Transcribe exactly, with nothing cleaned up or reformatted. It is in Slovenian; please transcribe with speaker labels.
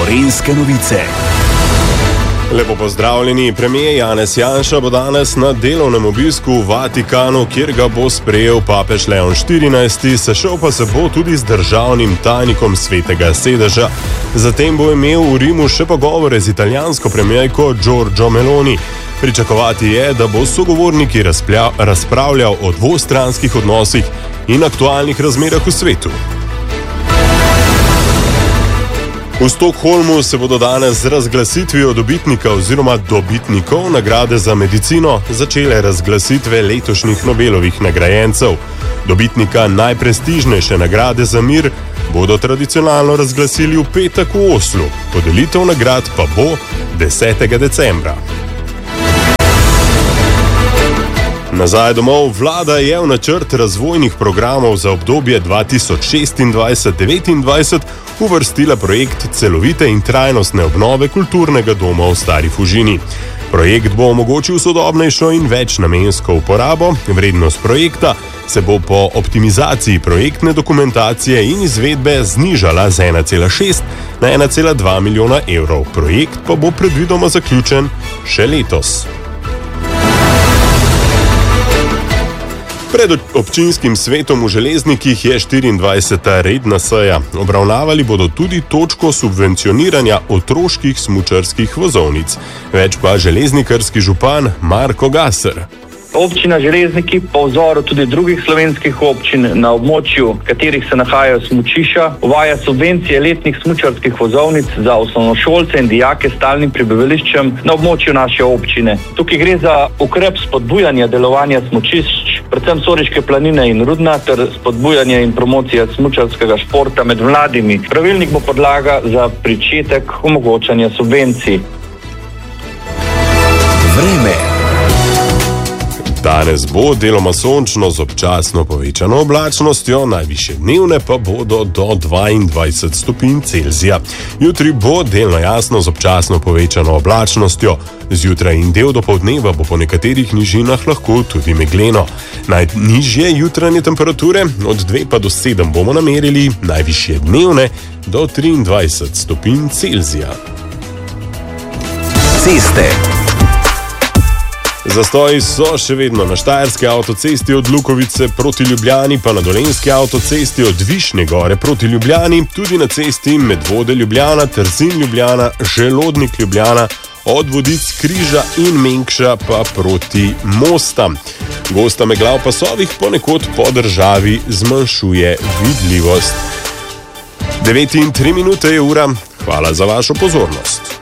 Speaker 1: Gorenjske novice.
Speaker 2: Lepo pozdravljeni. Premijer Janez Janša bo danes na delovnem obisku v Vatikanu, kjer ga bo sprejel papež Leon štirinajsti, sešel pa se bo tudi z državnim tajnikom Svetega sedeža. Zatem bo imel v Rimu še pogovore z italijansko premijerko Giorgio Meloni. Pričakovati je, da bo s sogovorniki razpravljal o dvostranskih odnosih in aktualnih razmerah v svetu. V Stockholmu se bodo danes z razglasitvijo dobitnika oziroma dobitnikov nagrade za medicino začele razglasitve letošnjih Nobelovih nagrajencev. Dobitnika najprestižnejše nagrade za mir bodo tradicionalno razglasili v petek v Oslu. Podelitev nagrad pa bo desetega decembra. Nazaj domov. Vlada je v načrt razvojnih programov za obdobje dva tisoč šestindvajset do devetindvajset uvrstila projekt celovite in trajnostne obnove kulturnega doma v Stari Fužini. Projekt bo omogočil sodobnejšo in večnamensko uporabo. Vrednost projekta se bo po optimizaciji projektne dokumentacije in izvedbe znižala z ena cela šest na ena cela dva milijona evrov. Projekt pa bo predvidoma zaključen še letos. Pred občinskim svetom v Železnikih je štiriindvajseta redna seja. Obravnavali bodo tudi točko subvencioniranja otroških smučarskih vozovnic. Več pa železnikarski župan Marko Gaser.
Speaker 3: Občina Železniki po vzoru tudi drugih slovenskih občin na območju, katerih se nahajajo smučišča, uvaja subvencije letnih smučarskih vozovnic za osnovnošolce in dijake s stalnim prebivališčem na območju naše občine. Tukaj gre za ukrep spodbujanja delovanja smučišč, predvsem Soriške planine in Rudna, ter spodbujanje in promocija smučarskega športa med mladimi. Pravilnik bo podlaga za pričetek omogočanja subvencij.
Speaker 1: Vreme.
Speaker 2: Danes bo deloma sončno z občasno povečano oblačnostjo, najvišje dnevne pa bodo do dvaindvajset stopinj Celzija. Jutri bo delno jasno z občasno povečano oblačnostjo. Zjutraj in del dopoldneva bo po nekaterih nižinah lahko tudi megleno. Najnižje jutranje temperature od dve pa do sedem bomo namerili, najvišje dnevne do triindvajset stopinj Celzija.
Speaker 1: Ceste.
Speaker 2: Zastoji so še vedno na štajerski avtocesti od Lukovice proti Ljubljani, pa na dolenjski avtocesti od Višnje Gore proti Ljubljani, tudi na cesti Medvode Ljubljana, Trzin Ljubljana, Želodnik Ljubljana, od Vodic Križa in Menkša pa proti Mostam. Gosta megla v pasovih ponekod po državi zmanjšuje vidljivost. devet in tri minute je ura. Hvala za vašo pozornost.